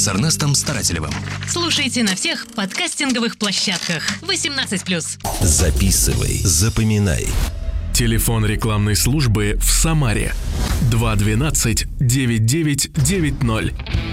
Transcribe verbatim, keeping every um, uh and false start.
с Эрнестом Старателевым. Слушайте на всех подкастинговых площадках. восемнадцать плюс. Записывай, запоминай. Телефон рекламной службы в Самаре два двенадцать девять девять девять ноль.